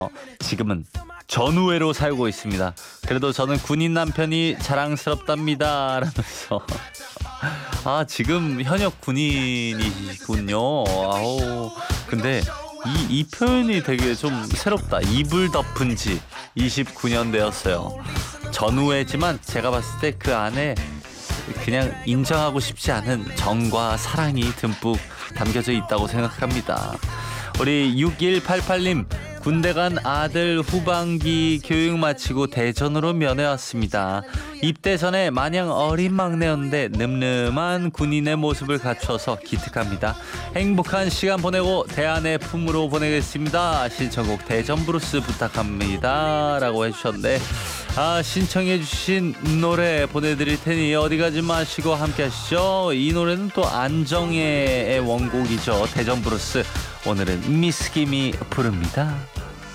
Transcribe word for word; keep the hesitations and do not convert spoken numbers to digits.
지금은 전우회로 살고 있습니다. 그래도 저는 군인 남편이 자랑스럽답니다 라면서 아 지금 현역 군인이군요. 아우 근데 이, 이 표현이 되게 좀 새롭다. 이불 덮은 지 이십구 년 되었어요. 전우회지만 제가 봤을 때 그 안에 그냥 인정하고 싶지 않은 정과 사랑이 듬뿍 담겨져 있다고 생각합니다. 우리 육일팔팔 님 군대 간 아들 후반기 교육 마치고 대전으로 면회 왔습니다. 입대 전에 마냥 어린 막내였는데 늠름한 군인의 모습을 갖춰서 기특합니다. 행복한 시간 보내고 대안의 품으로 보내겠습니다. 신청곡 대전 브루스 부탁합니다 라고 해주셨는데 아 신청해 주신 노래 보내드릴 테니 어디 가지 마시고 함께 하시죠. 이 노래는 또 안정혜의 원곡이죠. 대전 브루스. 오늘은 미스김이 부릅니다.